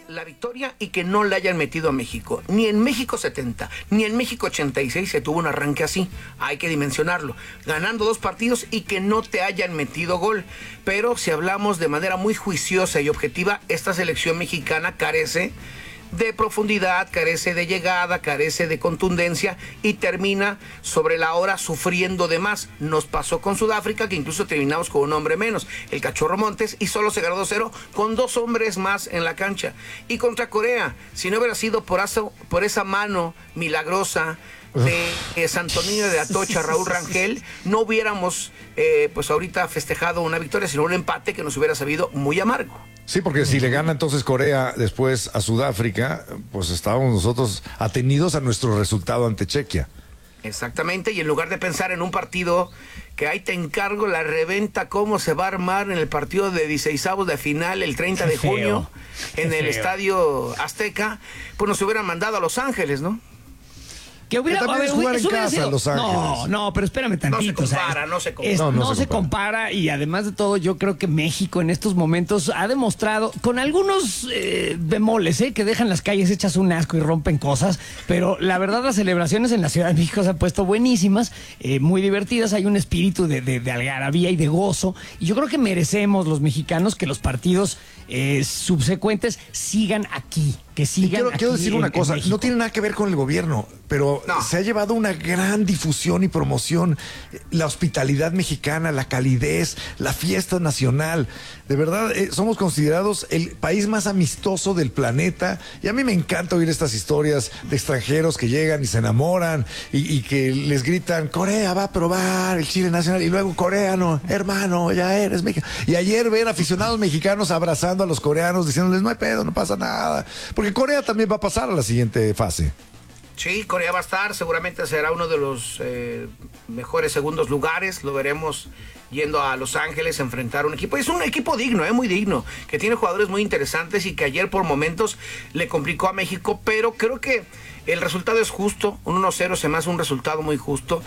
la victoria y que no le hayan metido a México. Ni en México 70, ni en México 86 se tuvo un arranque así. Hay que dimensionarlo. Ganando 2 partidos y que no te hayan metido gol. Pero si hablamos de manera muy juiciosa y objetiva, esta selección mexicana carece de profundidad, carece de llegada, carece de contundencia y termina sobre la hora sufriendo de más. Nos pasó con Sudáfrica, que incluso terminamos con un hombre menos, el Cachorro Montes, y solo se ganó 2-0 con 2 hombres más en la cancha. Y contra Corea, si no hubiera sido por esa mano milagrosa de Santonino de Atocha, Raúl Rangel, no hubiéramos pues ahorita festejado una victoria, sino un empate que nos hubiera sabido muy amargo. Sí, porque si le gana entonces Corea después a Sudáfrica, pues estábamos nosotros atenidos a nuestro resultado ante Chequia. Exactamente, y en lugar de pensar en un partido que ahí te encargo la reventa, cómo se va a armar en el partido de 16avos de final el 30 de junio en el Estadio Azteca, pues nos hubieran mandado a Los Ángeles, ¿no? Que hubiera, también es jugar en casa, Los Ángeles. No, pero espérame tantito. No se compara. No se compara, y además de todo, yo creo que México en estos momentos ha demostrado, con algunos bemoles, que dejan las calles hechas un asco y rompen cosas, pero la verdad las celebraciones en la Ciudad de México se han puesto buenísimas, muy divertidas, hay un espíritu de algarabía y de gozo, y yo creo que merecemos los mexicanos que los partidos subsecuentes sigan aquí. Que sigan quiero decir una cosa, no tiene nada que ver con el gobierno, pero se ha llevado una gran difusión y promoción, la hospitalidad mexicana, la calidez, la fiesta nacional. De verdad, somos considerados el país más amistoso del planeta, y a mí me encanta oír estas historias de extranjeros que llegan y se enamoran y que les gritan: Corea va a probar el chile nacional, y luego: coreano, hermano, ya eres mexicano. Y ayer ver aficionados mexicanos abrazando a los coreanos, diciéndoles: no hay pedo, no pasa nada, porque Corea también va a pasar a la siguiente fase. Sí, Corea va a estar, seguramente será uno de los mejores segundos lugares, lo veremos yendo a Los Ángeles a enfrentar a un equipo. Es un equipo digno, muy digno, que tiene jugadores muy interesantes y que ayer por momentos le complicó a México, pero creo que el resultado es justo, un 1-0 se me hace un resultado muy justo.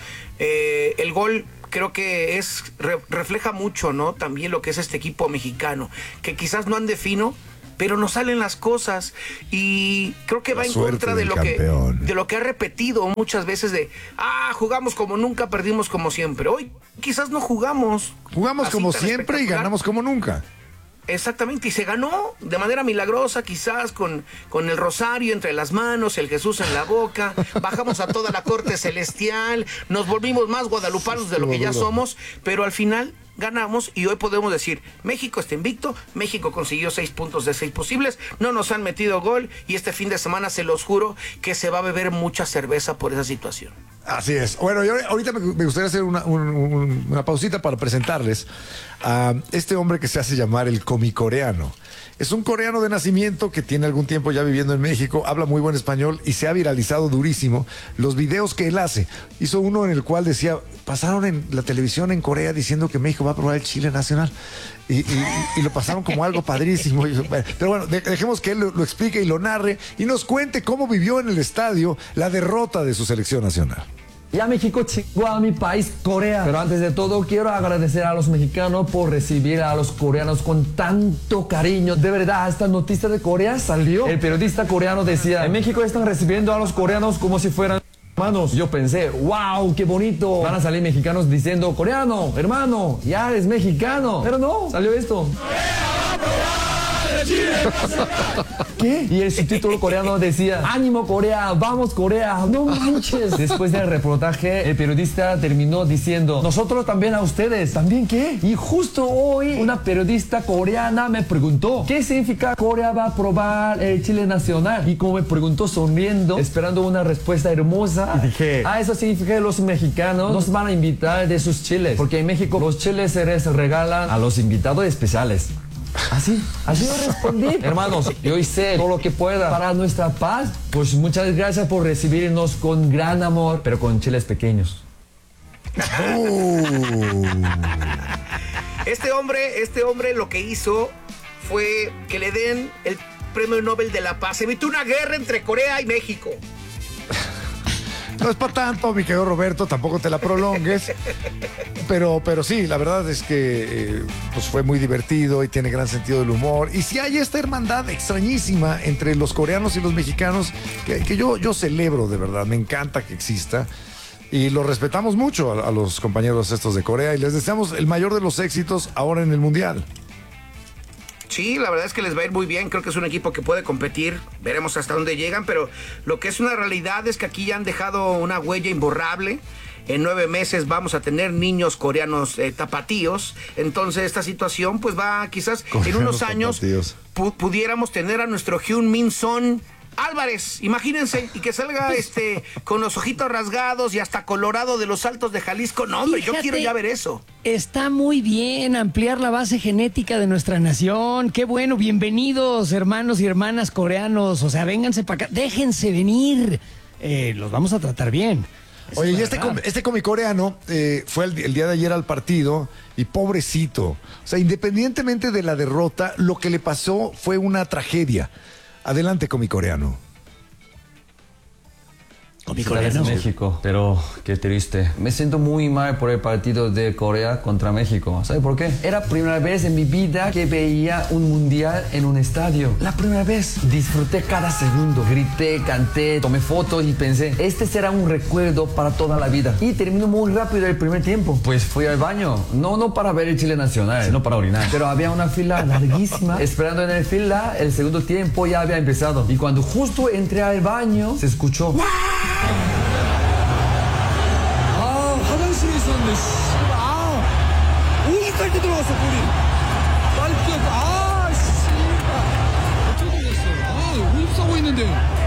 El gol creo que refleja mucho, ¿no? También lo que es este equipo mexicano, que quizás no ande fino, pero no salen las cosas, y creo que va en contra de lo que ha repetido muchas veces jugamos como nunca, perdimos como siempre. Hoy quizás no jugamos como siempre y ganamos como nunca. Exactamente, y se ganó de manera milagrosa, quizás con el rosario entre las manos, el Jesús en la boca, bajamos a toda la corte celestial, nos volvimos más guadalupanos de lo que ya somos, pero al final ganamos, y hoy podemos decir: México está invicto, México consiguió 6 puntos de 6 posibles, no nos han metido gol, y este fin de semana se los juro que se va a beber mucha cerveza por esa situación. Así es. Bueno, yo ahorita me gustaría hacer una pausita para presentarles a este hombre que se hace llamar el comicoreano. Es un coreano de nacimiento que tiene algún tiempo ya viviendo en México, habla muy buen español y se ha viralizado durísimo los videos que él hace. Hizo uno en el cual decía: pasaron en la televisión en Corea diciendo que México va a probar el chile nacional. Y lo pasaron como algo padrísimo. Pero bueno, dejemos que él lo explique y lo narre y nos cuente cómo vivió en el estadio la derrota de su selección nacional. Ya México chingó a mi país, Corea. Pero antes de todo, quiero agradecer a los mexicanos por recibir a los coreanos con tanto cariño. De verdad, esta noticia de Corea salió. El periodista coreano decía: en México están recibiendo a los coreanos como si fueran hermanos. Yo pensé: wow, qué bonito. Van a salir mexicanos diciendo: coreano, hermano, ya eres mexicano. Pero no, salió esto. ¿Qué? Y el subtítulo coreano decía: ánimo Corea, vamos Corea, no manches. Después del reportaje, el periodista terminó diciendo: nosotros también a ustedes. ¿También qué? Y justo hoy una periodista coreana me preguntó: ¿qué significa Corea va a probar el chile nacional? Y como me preguntó sonriendo, esperando una respuesta hermosa, dije: eso significa que los mexicanos nos van a invitar de sus chiles, porque en México los chiles se les regalan a los invitados especiales. Así yo respondí. Hermanos, yo hice todo lo que pueda para nuestra paz. Pues muchas gracias por recibirnos con gran amor, pero con chiles pequeños. Este hombre lo que hizo fue que le den el Premio Nobel de la Paz. Evitó una guerra entre Corea y México. No es para tanto, mi querido Roberto, tampoco te la prolongues. Pero sí, la verdad es que pues fue muy divertido y tiene gran sentido del humor. Y sí hay esta hermandad extrañísima entre los coreanos y los mexicanos que yo celebro, de verdad. Me encanta que exista. Y los respetamos mucho a los compañeros estos de Corea y les deseamos el mayor de los éxitos ahora en el Mundial. Sí, la verdad es que les va a ir muy bien. Creo que es un equipo que puede competir. Veremos hasta dónde llegan, pero lo que es una realidad es que aquí ya han dejado una huella imborrable. En 9 meses vamos a tener niños coreanos tapatíos. Entonces esta situación pues va quizás en unos años pudiéramos tener a nuestro Hyun-Min Son Álvarez, imagínense, y que salga con los ojitos rasgados y hasta colorado de los Altos de Jalisco. No, hombre, fíjate, yo quiero ya ver eso. Está muy bien ampliar la base genética de nuestra nación. Qué bueno, bienvenidos hermanos y hermanas coreanos. O sea, vénganse para acá, déjense venir. Los vamos a tratar bien. Oye, y este cómic coreano fue el día de ayer al partido y pobrecito. O sea, independientemente de la derrota, lo que le pasó fue una tragedia. Adelante, cómic coreano. Coreano. México, pero qué triste. Me siento muy mal por el partido de Corea contra México. ¿Sabe por qué? Era la primera vez en mi vida que veía un mundial en un estadio. La primera vez. Disfruté cada segundo. Grité, canté, tomé fotos y pensé, este será un recuerdo para toda la vida. Y terminó muy rápido el primer tiempo. Pues fui al baño. No para ver el Chile nacional, sino para orinar. Pero había una fila larguísima. Esperando en la fila, el segundo tiempo ya había empezado. Y cuando justo entré al baño, se escuchó ¡Wow! 화장실에 있었는데 오죽할 때 들어갔어 볼이 빨리 뛰어 씨발 어떻게 됐어 오죽 싸고 있는데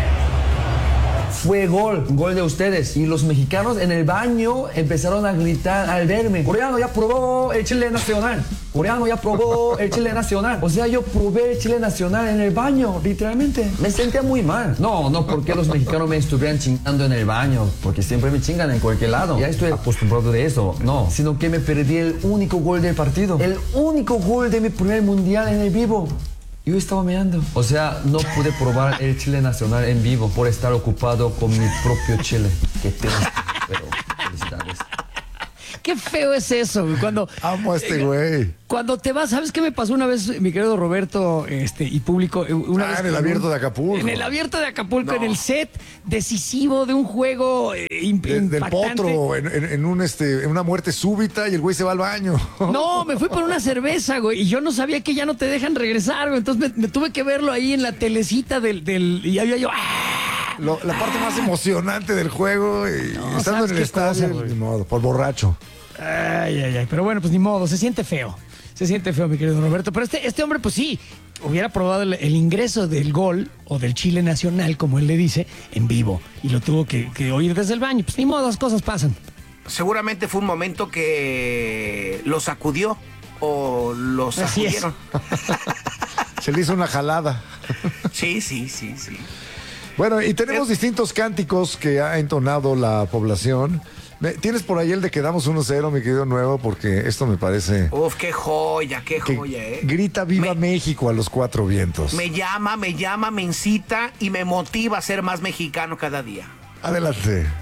Fue gol de ustedes. Y los mexicanos en el baño empezaron a gritar al verme. Coreano ya probó el Chile nacional. Coreano ya probó el Chile nacional. O sea, yo probé el Chile nacional en el baño, literalmente. Me sentía muy mal. No porque los mexicanos me estuvieran chingando en el baño, porque siempre me chingan en cualquier lado. Ya estoy acostumbrado de eso. No, sino que me perdí el único gol del partido. El único gol de mi primer mundial en el vivo. Yo estaba meando. O sea, no pude probar el Chile nacional en vivo por estar ocupado con mi propio Chile. Qué triste, pero felicidades. Qué feo es eso, güey. Amo a este güey. Cuando te vas, ¿sabes qué me pasó una vez, mi querido Roberto y público? Una vez en el Abierto de Acapulco. En el Abierto de Acapulco, en el set decisivo de un juego del Potro, en una muerte súbita y el güey se va al baño. No, me fui por una cerveza, güey, y yo no sabía que ya no te dejan regresar, güey. Entonces me tuve que verlo ahí en la telecita y había yo... La parte más emocionante del juego y estando en el estadio, ni modo, por borracho. Ay, pero bueno, pues ni modo, se siente feo. Se siente feo, mi querido Roberto. Pero este hombre, pues sí, hubiera probado el ingreso del gol o del Chile nacional, como él le dice, en vivo. Y lo tuvo que oír desde el baño. Pues ni modo, las cosas pasan. Seguramente fue un momento que lo sacudió o lo sacudieron. Se le hizo una jalada. Sí. Bueno, y tenemos distintos cánticos que ha entonado la población. ¿Tienes por ahí el de que damos 1-0, mi querido Nuevo? Porque esto me parece... Uf, qué joya, Grita Viva México a los 4 vientos. Me llama, me incita y me motiva a ser más mexicano cada día. Adelante.